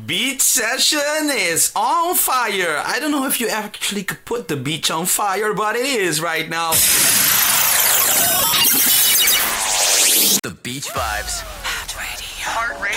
beach session is on fire. I don't know if you actually could put the beach on fire, but it is right now. The Beach Vibes.